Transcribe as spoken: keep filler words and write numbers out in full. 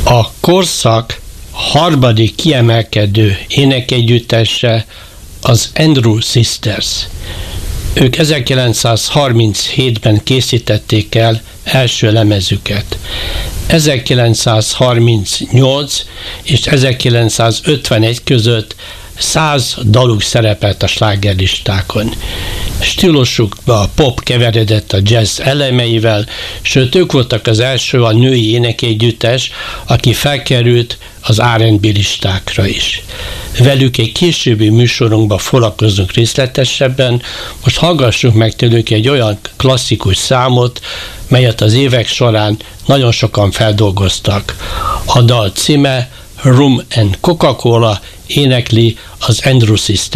A korszak harmadik kiemelkedő énekegyüttese az Andrew Sisters. Ők ezerkilencszázharminchétben készítették el első lemezüket. ezerkilencszázharmincnyolc és ezerkilencszázötvenegy között száz daluk szerepelt a slágerlistákon. Stílusukba a pop keveredett a jazz elemeivel, sőt ők voltak az első a női énekegyüttes, aki felkerült az er és bé listákra is. Velük egy későbbi műsorunkban foglalkozunk részletesebben, most hallgassunk meg tőlük egy olyan klasszikus számot, melyet az évek során nagyon sokan feldolgoztak. A dal címe Rum and Coca-Cola, énekli az Andrew Sisters.